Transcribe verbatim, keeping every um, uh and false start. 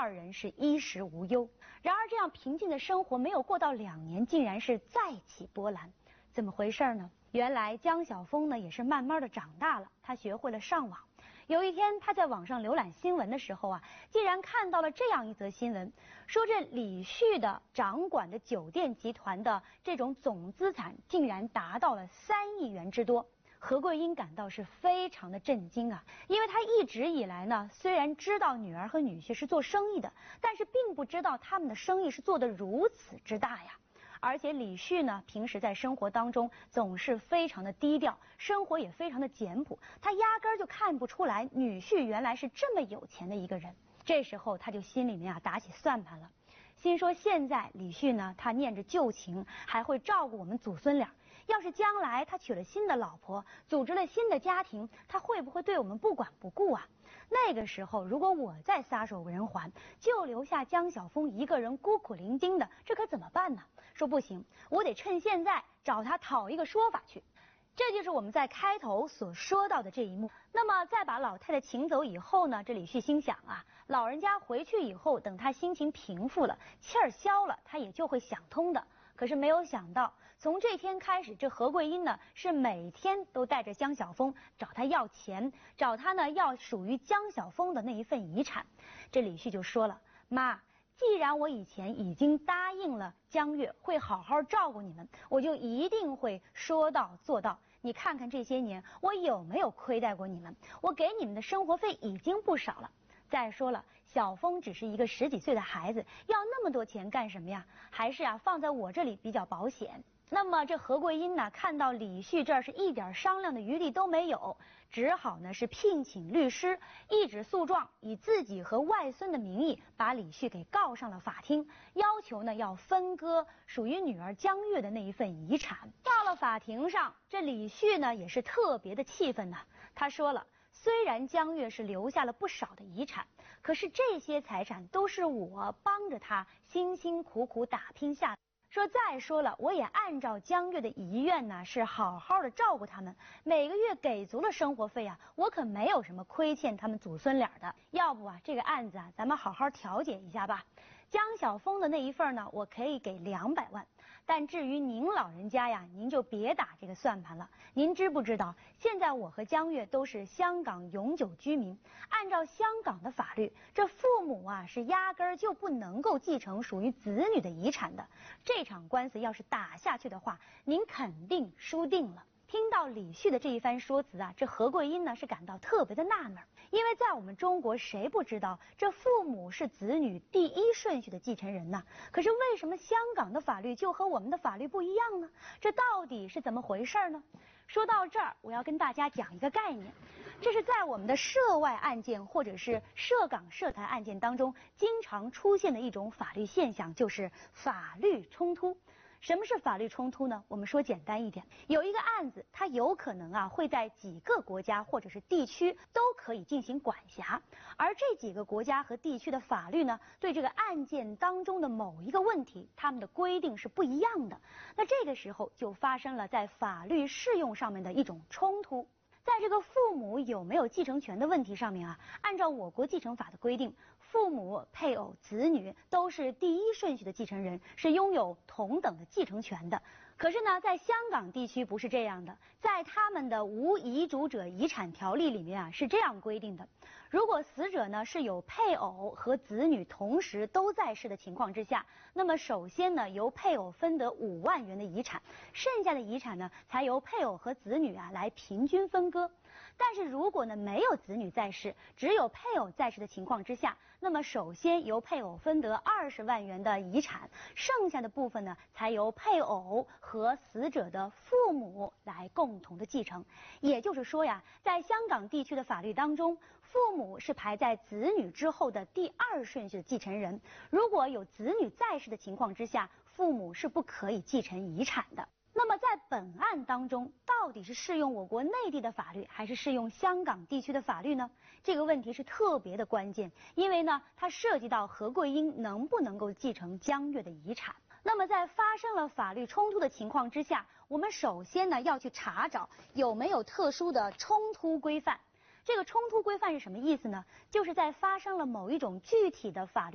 二人是衣食无忧。然而，这样平静的生活没有过到两年，竟然是再起波澜。怎么回事呢？原来江晓峰呢也是慢慢的长大了，他学会了上网。有一天，他在网上浏览新闻的时候啊，竟然看到了这样一则新闻，说这李旭的掌管的酒店集团的这种总资产竟然达到了三亿元之多。何桂英感到是非常的震惊啊，因为她一直以来呢，虽然知道女儿和女婿是做生意的，但是并不知道他们的生意是做得如此之大呀。而且李旭呢，平时在生活当中总是非常的低调，生活也非常的简朴，他压根儿就看不出来女婿原来是这么有钱的一个人。这时候他就心里面啊打起算盘了，心说现在李旭呢，他念着旧情，还会照顾我们祖孙俩。要是将来他娶了新的老婆，组织了新的家庭，他会不会对我们不管不顾啊？那个时候，如果我再撒手人寰，就留下江晓峰一个人孤苦伶仃的，这可怎么办呢？说不行，我得趁现在找他讨一个说法去。这就是我们在开头所说到的这一幕。那么在把老太太请走以后呢，这李旭心想啊，老人家回去以后，等他心情平复了，气儿消了，他也就会想通的。可是没有想到，从这天开始，这何桂英呢是每天都带着江晓峰找他要钱，找他呢要属于江晓峰的那一份遗产。这李旭就说了，妈，既然我以前已经答应了江月会好好照顾你们，我就一定会说到做到。你看看这些年我有没有亏待过你们？我给你们的生活费已经不少了。再说了，小峰只是一个十几岁的孩子，要那么多钱干什么呀？还是啊放在我这里比较保险。那么这何桂英呢，看到李旭这儿是一点商量的余地都没有，只好呢是聘请律师，一纸诉状，以自己和外孙的名义把李旭给告上了法庭，要求呢要分割属于女儿江月的那一份遗产。到了法庭上，这李旭呢也是特别的气愤呐，他说了，虽然江月是留下了不少的遗产，可是这些财产都是我帮着他辛辛苦苦打拼下的。说再说了，我也按照江月的遗愿呢，是好好的照顾他们，每个月给足了生活费啊，我可没有什么亏欠他们祖孙俩的。要不啊，这个案子啊，咱们好好调解一下吧。江晓峰的那一份呢，我可以给两百万，但至于您老人家呀，您就别打这个算盘了。您知不知道，现在我和江月都是香港永久居民，按照香港的法律，这父母啊是压根儿就不能够继承属于子女的遗产的。这场官司要是打下去的话，您肯定输定了。听到李旭的这一番说辞啊，这何桂英呢是感到特别的纳闷，因为在我们中国，谁不知道这父母是子女第一顺序的继承人呢？可是为什么香港的法律就和我们的法律不一样呢？这到底是怎么回事呢？说到这儿，我要跟大家讲一个概念，这是在我们的涉外案件或者是涉港涉台案件当中经常出现的一种法律现象，就是法律冲突。什么是法律冲突呢？我们说简单一点，有一个案子，它有可能啊会在几个国家或者是地区都可以进行管辖，而这几个国家和地区的法律呢，对这个案件当中的某一个问题，他们的规定是不一样的。那这个时候就发生了在法律适用上面的一种冲突。在这个父母有没有继承权的问题上面啊，按照我国继承法的规定，父母、配偶、子女都是第一顺序的继承人，是拥有同等的继承权的。可是呢，在香港地区不是这样的，在他们的无遗嘱者遗产条例里面啊是这样规定的：如果死者呢是有配偶和子女同时都在世的情况之下，那么首先呢由配偶分得五万元的遗产，剩下的遗产呢才由配偶和子女啊来平均分割。但是如果呢没有子女在世，只有配偶在世的情况之下，那么首先由配偶分得二十万元的遗产，剩下的部分呢才由配偶和死者的父母来共同的继承。也就是说呀，在香港地区的法律当中，父母是排在子女之后的第二顺序的继承人。如果有子女在世的情况之下，父母是不可以继承遗产的。那么在本案当中，到底是适用我国内地的法律，还是适用香港地区的法律呢？这个问题是特别的关键，因为呢，它涉及到何桂英能不能够继承江月的遗产。那么在发生了法律冲突的情况之下，我们首先呢要去查找有没有特殊的冲突规范。这个冲突规范是什么意思呢？就是在发生了某一种具体的法律